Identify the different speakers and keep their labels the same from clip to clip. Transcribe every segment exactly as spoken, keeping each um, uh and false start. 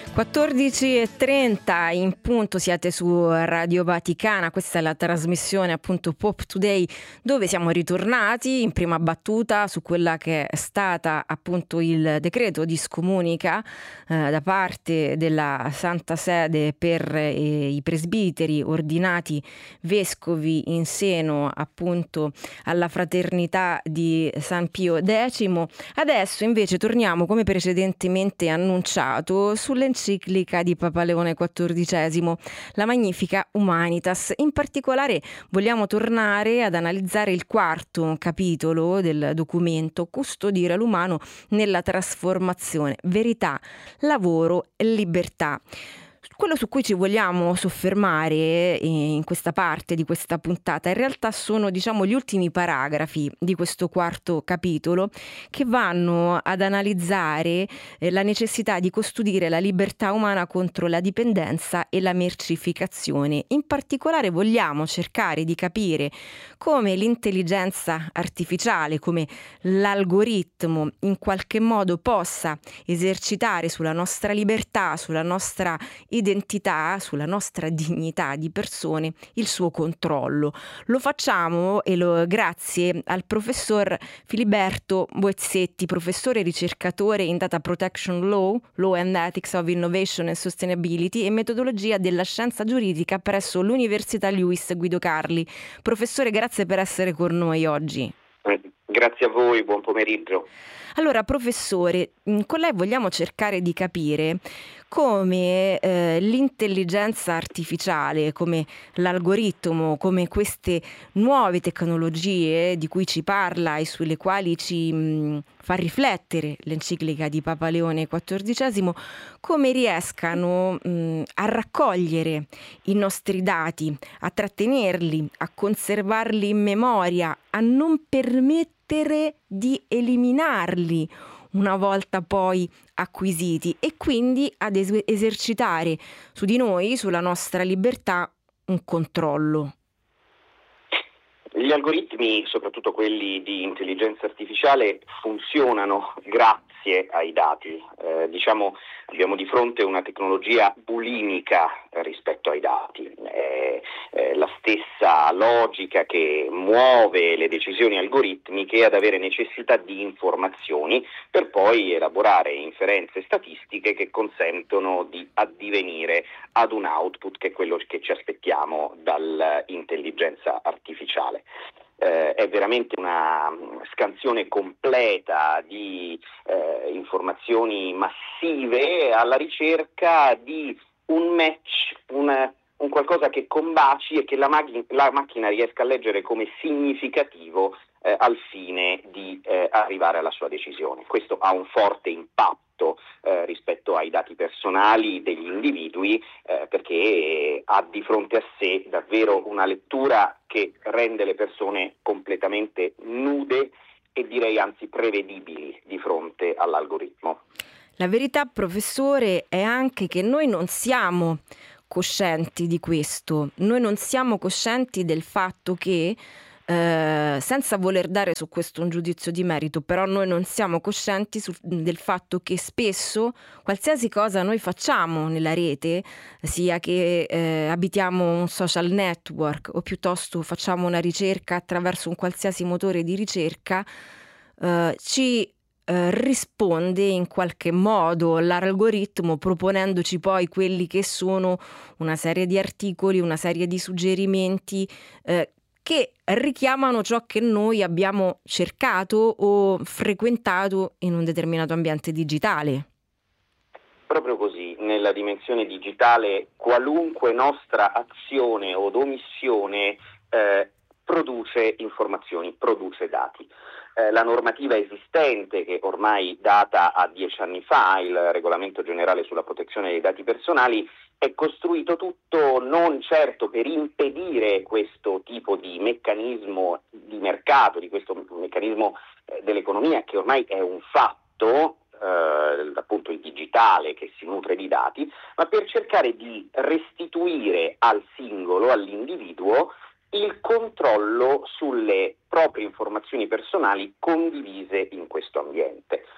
Speaker 1: quattordici e trenta in punto, siete su Radio Vaticana, questa è la trasmissione appunto Pop Today, dove siamo ritornati in prima battuta su quella che è stata appunto il decreto di scomunica eh, da parte della Santa Sede per eh, i presbiteri ordinati vescovi in seno appunto alla fraternità di San Pio X. Adesso invece torniamo, come precedentemente annunciato, sull'enciclica di Papa Leone quattordicesimo, la Magnificat Humanitas. In particolare vogliamo tornare ad analizzare il quarto capitolo del documento, Custodire l'umano nella trasformazione, verità, lavoro e libertà. Quello su cui ci vogliamo soffermare in questa parte di questa puntata in realtà sono, diciamo, gli ultimi paragrafi di questo quarto capitolo, che vanno ad analizzare eh, la necessità di custodire la libertà umana contro la dipendenza e la mercificazione. In particolare vogliamo cercare di capire come l'intelligenza artificiale, come l'algoritmo in qualche modo possa esercitare sulla nostra libertà, sulla nostra identità, identità, sulla nostra dignità di persone, il suo controllo. Lo facciamo e lo grazie al professor Filiberto Boezzetti, professore e ricercatore in Data Protection Law, Law and Ethics of Innovation and Sustainability e metodologia della scienza giuridica presso l'Università Luis Guido Carli. Professore, grazie per essere con noi oggi.
Speaker 2: Grazie a voi, buon pomeriggio.
Speaker 1: Allora, professore, con lei vogliamo cercare di capire come eh, l'intelligenza artificiale, come l'algoritmo, come queste nuove tecnologie di cui ci parla e sulle quali ci mh, fa riflettere l'enciclica di Papa Leone quattordicesimo, come riescano mh, a raccogliere i nostri dati, a trattenerli, a conservarli in memoria, a non permettere di eliminarli una volta poi acquisiti, e quindi ad es- esercitare su di noi, sulla nostra libertà, un controllo.
Speaker 2: Gli algoritmi, soprattutto quelli di intelligenza artificiale, funzionano grazie ai dati. Eh, diciamo, abbiamo di fronte una tecnologia bulimica rispetto ai dati. È, è la stessa logica che muove le decisioni algoritmiche ad avere necessità di informazioni per poi elaborare inferenze statistiche che consentono di addivenire ad un output che è quello che ci aspettiamo dall'intelligenza artificiale. Eh, è veramente una scansione completa di eh, informazioni massive alla ricerca di un match, un, un qualcosa che combaci e che la, mach- la macchina riesca a leggere come significativo eh, al fine di eh, arrivare alla sua decisione. Questo ha un forte impatto eh, rispetto ai dati personali degli individui eh, perché ha di fronte a sé davvero una lettura che rende le persone completamente nude e direi anzi prevedibili di fronte all'algoritmo.
Speaker 1: La verità, professore, è anche che noi non siamo coscienti di questo, noi non siamo coscienti del fatto che Eh, senza voler dare su questo un giudizio di merito, però noi non siamo coscienti su, del fatto che spesso qualsiasi cosa noi facciamo nella rete, sia che eh, abitiamo un social network o piuttosto facciamo una ricerca attraverso un qualsiasi motore di ricerca, eh, ci eh, risponde in qualche modo l'algoritmo, proponendoci poi quelli che sono una serie di articoli, una serie di suggerimenti eh, che richiamano ciò che noi abbiamo cercato o frequentato in un determinato ambiente digitale.
Speaker 2: Proprio così, nella dimensione digitale qualunque nostra azione o omissione eh, produce informazioni, produce dati. Eh, la normativa esistente, che ormai data a dieci anni fa, il Regolamento Generale sulla Protezione dei Dati Personali, è costruito tutto non certo per impedire questo tipo di meccanismo di mercato, di questo meccanismo eh, dell'economia che ormai è un fatto, eh, appunto il digitale che si nutre di dati, ma per cercare di restituire al singolo, all'individuo, il controllo sulle proprie informazioni personali condivise in questo ambiente.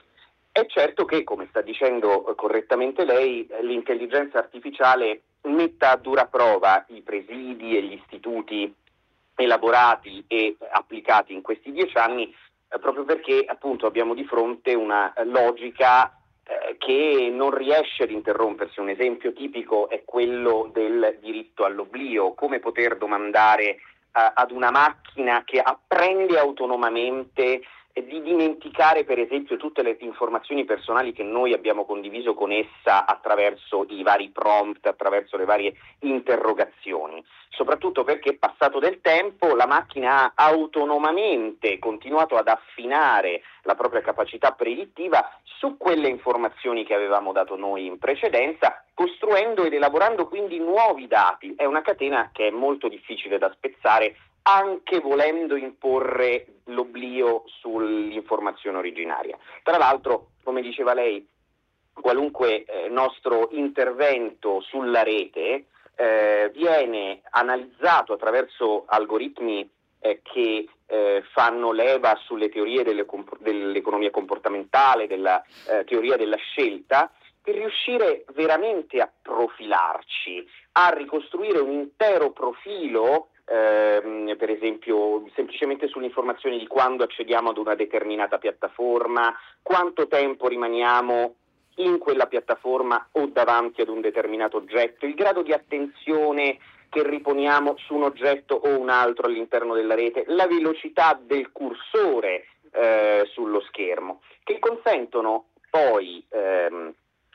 Speaker 2: È certo che, come sta dicendo correttamente lei, l'intelligenza artificiale metta a dura prova i presidi e gli istituti elaborati e applicati in questi dieci anni, eh, proprio perché appunto abbiamo di fronte una logica eh, che non riesce ad interrompersi. Un esempio tipico è quello del diritto all'oblio: come poter domandare eh, ad una macchina che apprende autonomamente di dimenticare per esempio tutte le informazioni personali che noi abbiamo condiviso con essa attraverso i vari prompt, attraverso le varie interrogazioni, soprattutto perché, passato del tempo, la macchina ha autonomamente continuato ad affinare la propria capacità predittiva su quelle informazioni che avevamo dato noi in precedenza, costruendo ed elaborando quindi nuovi dati. È una catena che è molto difficile da spezzare, anche volendo imporre l'oblio sull'informazione originaria. Tra l'altro, come diceva lei, qualunque eh, nostro intervento sulla rete eh, viene analizzato attraverso algoritmi eh, che eh, fanno leva sulle teorie delle comp- dell'economia comportamentale, della eh, teoria della scelta, per riuscire veramente a profilarci, a ricostruire un intero profilo. Eh, per esempio, semplicemente sulle informazioni di quando accediamo ad una determinata piattaforma, quanto tempo rimaniamo in quella piattaforma o davanti ad un determinato oggetto, il grado di attenzione che riponiamo su un oggetto o un altro all'interno della rete, la velocità del cursore eh, sullo schermo, che consentono poi ehm,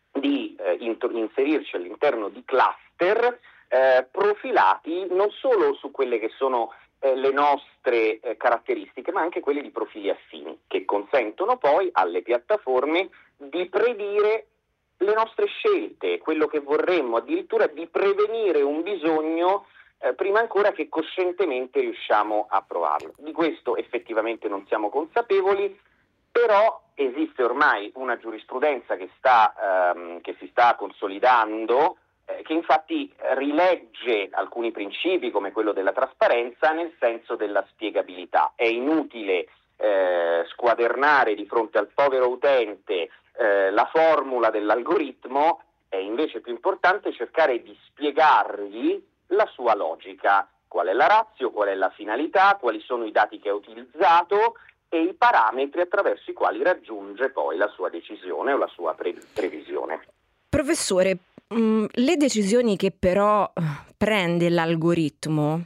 Speaker 2: di eh, inserirci all'interno di cluster Eh, profilati non solo su quelle che sono eh, le nostre eh, caratteristiche, ma anche quelle di profili affini, che consentono poi alle piattaforme di predire le nostre scelte, quello che vorremmo, addirittura di prevenire un bisogno eh, prima ancora che coscientemente riusciamo a provarlo. Di questo effettivamente non siamo consapevoli, però esiste ormai una giurisprudenza che sta ehm, che si sta consolidando, che infatti rilegge alcuni principi come quello della trasparenza nel senso della spiegabilità. È inutile eh, squadernare di fronte al povero utente eh, la formula dell'algoritmo, è invece più importante cercare di spiegargli la sua logica, qual è la ratio, qual è la finalità, quali sono i dati che ha utilizzato e i parametri attraverso i quali raggiunge poi la sua decisione o la sua pre- previsione.
Speaker 1: Professore, Mm, le decisioni che però prende l'algoritmo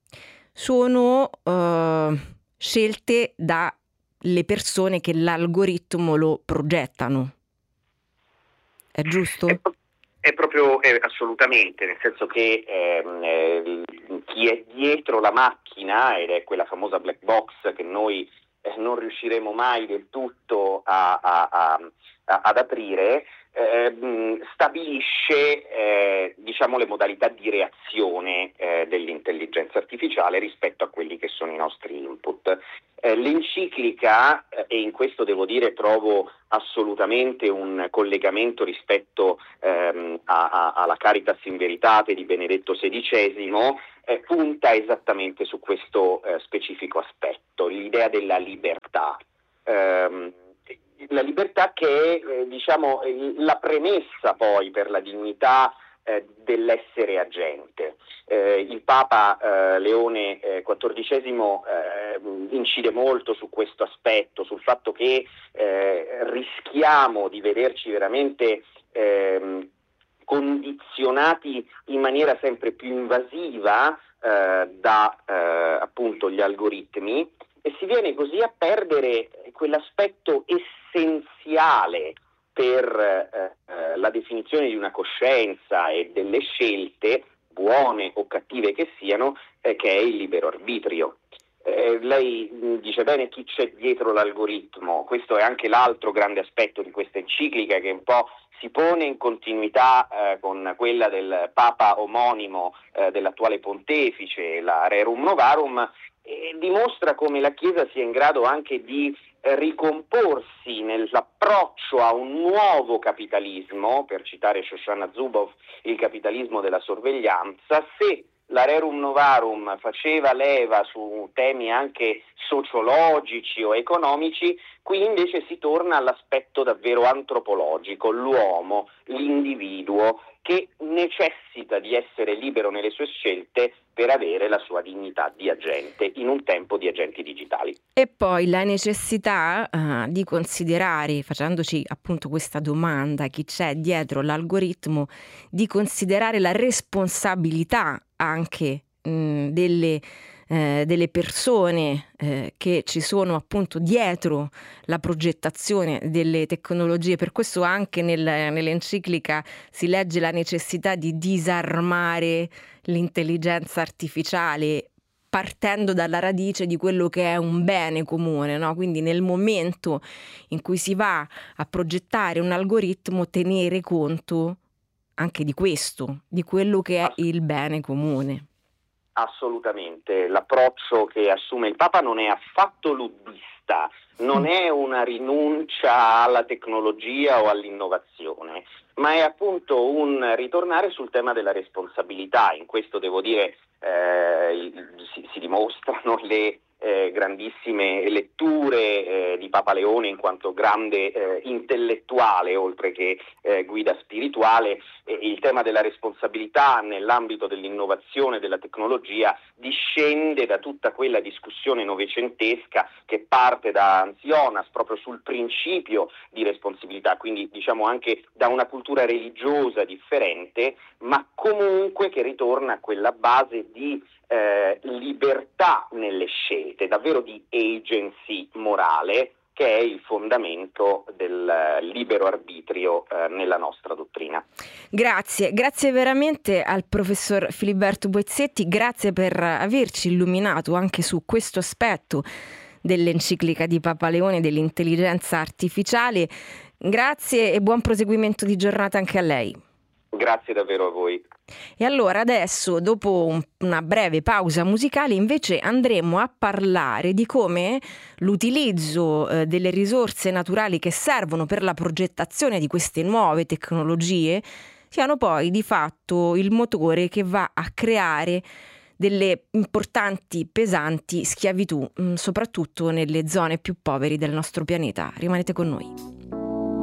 Speaker 1: sono uh, scelte dalle persone che l'algoritmo lo progettano, è giusto?
Speaker 2: È, è proprio è, assolutamente, nel senso che ehm, eh, chi è dietro la macchina, ed è quella famosa black box che noi eh, non riusciremo mai del tutto a, a, a, a, ad aprire, Eh, stabilisce eh, diciamo le modalità di reazione eh, dell'intelligenza artificiale rispetto a quelli che sono i nostri input. Eh, l'enciclica, eh, e in questo devo dire trovo assolutamente un collegamento rispetto ehm, a, a, alla Caritas in Veritate di Benedetto sedicesimo, eh, punta esattamente su questo eh, specifico aspetto, l'idea della libertà. Um, la libertà che è eh, diciamo la premessa poi per la dignità eh, dell'essere agente. Eh, il Papa eh, Leone eh, quattordicesimo eh, incide molto su questo aspetto, sul fatto che eh, rischiamo di vederci veramente eh, condizionati in maniera sempre più invasiva eh, da eh, appunto gli algoritmi, e si viene così a perdere quell'aspetto essenziale per eh, la definizione di una coscienza e delle scelte, buone o cattive che siano, eh, che è il libero arbitrio. Eh, lei mh, dice bene chi c'è dietro l'algoritmo. Questo è anche l'altro grande aspetto di questa enciclica, che un po' si pone in continuità eh, con quella del Papa omonimo eh, dell'attuale pontefice, la Rerum Novarum, e dimostra come la Chiesa sia in grado anche di eh, ricomporsi nell'approccio a un nuovo capitalismo, per citare Shoshana Zuboff, il capitalismo della sorveglianza. Se la Rerum Novarum faceva leva su temi anche sociologici o economici, Qui invece si torna all'aspetto davvero antropologico, l'uomo, l'individuo che necessita di essere libero nelle sue scelte per avere la sua dignità di agente in un tempo di agenti digitali.
Speaker 1: E poi la necessità uh, di considerare, facendoci appunto questa domanda, chi c'è dietro l'algoritmo, di considerare la responsabilità anche mh, delle Eh, delle persone eh, che ci sono appunto dietro la progettazione delle tecnologie. Per questo anche nel, nell'enciclica si legge la necessità di disarmare l'intelligenza artificiale partendo dalla radice di quello che è un bene comune, no? Quindi nel momento in cui si va a progettare un algoritmo, tenere conto anche di questo, di quello che è il bene comune.
Speaker 2: Assolutamente, l'approccio che assume il Papa non è affatto luddista, non è una rinuncia alla tecnologia o all'innovazione, ma è appunto un ritornare sul tema della responsabilità. In questo devo dire eh, si, si dimostrano le eh, grandissime letture eh, di Papa Leone in quanto grande eh, intellettuale oltre che eh, guida spirituale. Eh, il tema della responsabilità nell'ambito dell'innovazione e della tecnologia discende da tutta quella discussione novecentesca che parte da Anzionas proprio sul principio di responsabilità, quindi diciamo anche da una cultura religiosa differente, ma comunque che ritorna a quella base di eh, libertà nelle scelte, davvero di agency morale, che è il fondamento del libero arbitrio eh, nella nostra dottrina.
Speaker 1: Grazie, grazie veramente al professor Filiberto Boezzetti, grazie per averci illuminato anche su questo aspetto dell'enciclica di Papa Leone dell'intelligenza artificiale. Grazie e buon proseguimento di giornata anche a lei.
Speaker 2: Grazie davvero a voi.
Speaker 1: E allora adesso, dopo un, una breve pausa musicale, invece andremo a parlare di come l'utilizzo eh, delle risorse naturali che servono per la progettazione di queste nuove tecnologie siano poi di fatto il motore che va a creare delle importanti, pesanti schiavitù, mh, soprattutto nelle zone più povere del nostro pianeta. Rimanete con noi.